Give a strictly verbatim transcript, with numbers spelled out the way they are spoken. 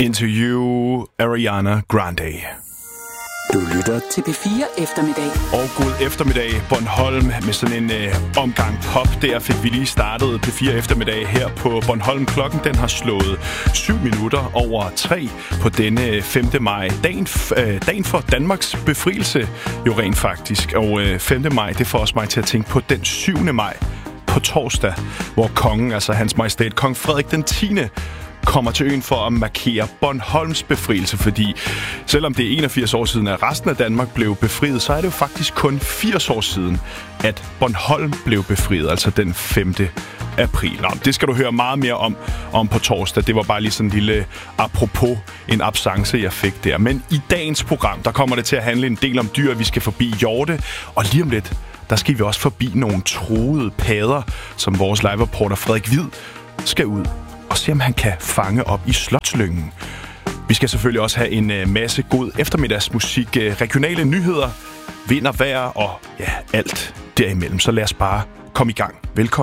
Into You, Ariana Grande. Du lytter til P fire Eftermiddag. Og god eftermiddag, Bornholm, med sådan en øh, omgang pop. Der fik vi lige startet P fire Eftermiddag her på Bornholm. Klokken den har slået syv minutter over tre på denne femte maj. Dagen, øh, dagen for Danmarks befrielse, jo rent faktisk. Og øh, femte maj, det får også mig til at tænke på den syvende maj på torsdag, hvor kongen, altså hans majestæt, kong Frederik den tiende, kommer til øen for at markere Bornholms befrielse, fordi selvom det er enogfirs år siden, at resten af Danmark blev befriet, så er det jo faktisk kun firs år siden, at Bornholm blev befriet, altså den femte april. Nå, det skal du høre meget mere om, om på torsdag. Det var bare lige sådan en lille apropos, en absence, jeg fik der. Men i dagens program, der kommer det til at handle en del om dyr. Vi skal forbi hjorte, og lige om lidt, der skal vi også forbi nogle truede padder, som vores live-reporter Frederik Hvid skal ud og se, om han kan fange op i Slotslyngen. Vi skal selvfølgelig også have en uh, masse god eftermiddagsmusik, uh, regionale nyheder, vind og vejr og ja, alt derimellem. Så lad os bare komme i gang. Velkommen.